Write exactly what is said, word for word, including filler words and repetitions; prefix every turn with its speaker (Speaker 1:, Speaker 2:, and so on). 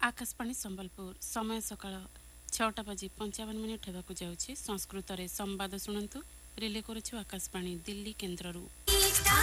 Speaker 1: आकाशवाणी संबलपुर समय सकाळ छटा बाजी पंचावन मिनिट हेबाकु जाउछि। संस्कृत रे संवाद शुणंतु। रिले करुछु आकाशवाणी दिल्ली केन्द्ररू।